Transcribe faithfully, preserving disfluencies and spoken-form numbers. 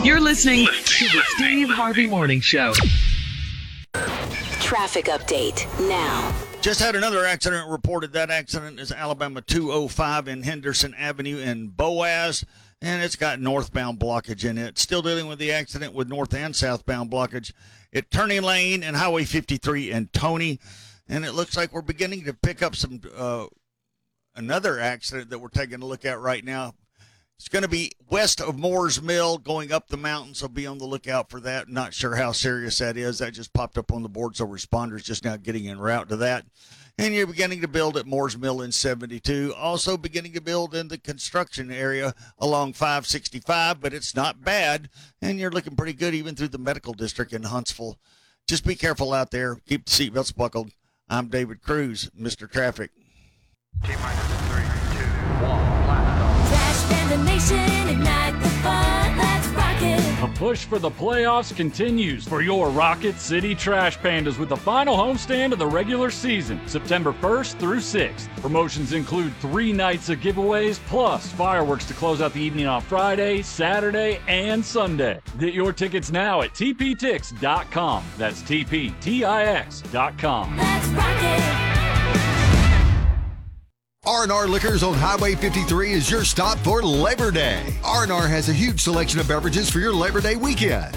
You're listening to the Steve Harvey Morning Show. Traffic update now. Just had another accident reported. That accident is Alabama two oh five in Henderson Avenue in Boaz, and it's got northbound blockage in it. Still dealing with the accident with north and southbound blockage at Turning Lane and Highway fifty-three in Tony. And it looks like we're beginning to pick up some uh, another accident that we're taking a look at right now. It's going to be west of Moore's Mill going up the mountain, so be on the lookout for that. Not sure how serious that is. That just popped up on the board, so responders just now getting en route to that. And you're beginning to build at Moore's Mill in seventy-two. Also beginning to build in the construction area along five sixty-five, but it's not bad. And you're looking pretty good even through the medical district in Huntsville. Just be careful out there. Keep the seatbelts buckled. I'm David Cruz, Mister Traffic. T-minus three, two, one, blast off. Trash and the nation, ignite the fun, let's rock it. A push for the playoffs continues for your Rocket City Trash Pandas with the final homestand of the regular season, September first through sixth. Promotions include three nights of giveaways, plus fireworks to close out the evening on Friday, Saturday, and Sunday. Get your tickets now at T P Tix dot com. That's T P T I X dot com. Let's rock it. R and R Liquors on Highway fifty-three is your stop for Labor Day. R and R has a huge selection of beverages for your Labor Day weekend.